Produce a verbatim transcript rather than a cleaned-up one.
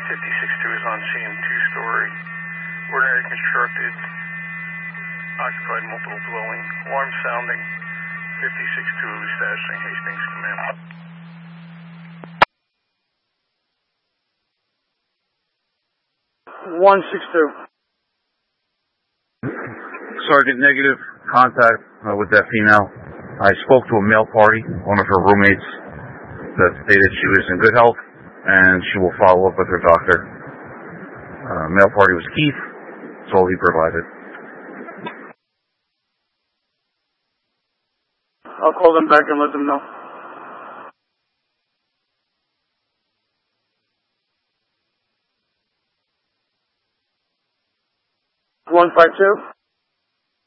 fifty-six two is on scene, two-story, ordinary constructed, occupied multiple dwelling. Alarm sounding, fifty-six two establishing Hastings Command. one six two. Sergeant, negative contact uh, with that female. I spoke to a male party, one of her roommates, that stated she was in good health and she will follow up with her doctor. Uh, male party was Keith. That's all he provided. I'll call them back and let them know. one five two.